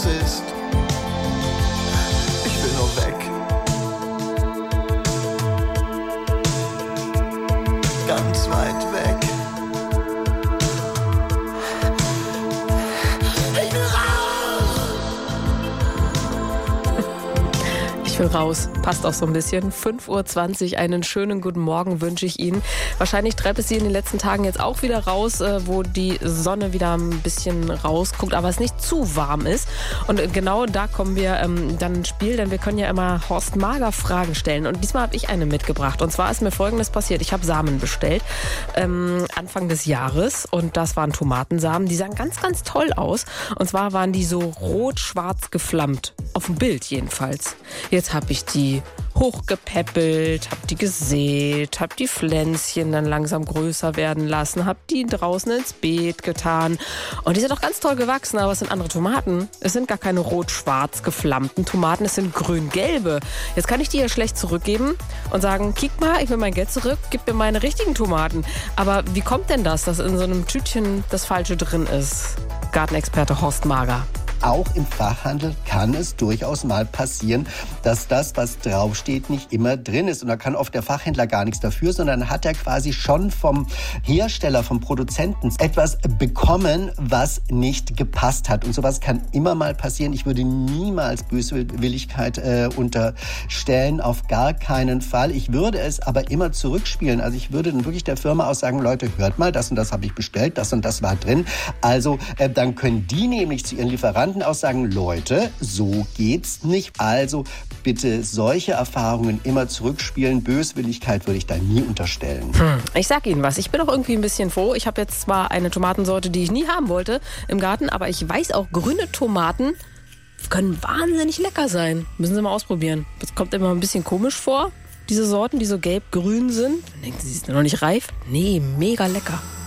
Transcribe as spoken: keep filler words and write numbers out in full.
es ist. Ich will nur weg. Ganz weit weg. Ich will raus! Ich will raus. Passt auch so ein bisschen. fünf Uhr zwanzig, einen schönen guten Morgen wünsche ich Ihnen. Wahrscheinlich treibt es Sie in den letzten Tagen jetzt auch wieder raus, wo die Sonne wieder ein bisschen rausguckt, aber es nicht zu warm ist. Und genau da kommen wir ähm, dann ins Spiel, denn wir können ja immer Horst Mager Fragen stellen. Und diesmal habe ich eine mitgebracht. Und zwar ist mir Folgendes passiert. Ich habe Samen bestellt, ähm, Anfang des Jahres. Und das waren Tomatensamen. Die sahen ganz, ganz toll aus. Und zwar waren die so rot-schwarz geflammt. Auf dem Bild jedenfalls. Jetzt habe ich die hochgepäppelt, hab die gesät, hab die Pflänzchen dann langsam größer werden lassen, hab die draußen ins Beet getan. Und die sind doch ganz toll gewachsen, aber es sind andere Tomaten. Es sind gar keine rot-schwarz geflammten Tomaten, es sind grün-gelbe. Jetzt kann ich die ja schlecht zurückgeben und sagen, kick mal, ich will mein Geld zurück, gib mir meine richtigen Tomaten. Aber wie kommt denn das, dass in so einem Tütchen das Falsche drin ist? Gartenexperte Horst Mager. Auch im Fachhandel kann es durchaus mal passieren, dass das, was draufsteht, nicht immer drin ist. Und da kann oft der Fachhändler gar nichts dafür, sondern hat er quasi schon vom Hersteller, vom Produzenten etwas bekommen, was nicht gepasst hat. Und sowas kann immer mal passieren. Ich würde niemals Böswilligkeit äh, unterstellen, auf gar keinen Fall. Ich würde es aber immer zurückspielen. Also ich würde dann wirklich der Firma auch sagen, Leute, hört mal, das und das habe ich bestellt, das und das war drin. Also äh, dann können die nämlich zu ihren Lieferanten auch sagen, Leute, so geht's nicht. Also bitte solche Erfahrungen immer zurückspielen. Böswilligkeit würde ich da nie unterstellen. Hm. Ich sag Ihnen was, ich bin auch irgendwie ein bisschen froh. Ich habe jetzt zwar eine Tomatensorte, die ich nie haben wollte im Garten, aber ich weiß auch, grüne Tomaten können wahnsinnig lecker sein. Müssen Sie mal ausprobieren. Das kommt immer ein bisschen komisch vor, diese Sorten, die so gelb-grün sind. Dann denken Sie, sie sind noch nicht reif? Nee, mega lecker.